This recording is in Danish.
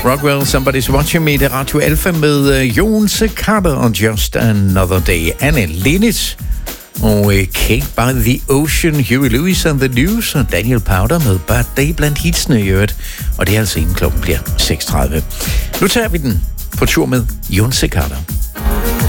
Rockwell, Somebody's Watching Me, det er Radio Alpha med Jon Carter og Just Another Day. Anne Linnet og Cake by the Ocean, Huey Lewis and the News og Daniel Powder med Bad Day blandt hitsene i øvrigt. Og det er altså inden klokken bliver 6:30. Nu tager vi den på tur med Jon Carter.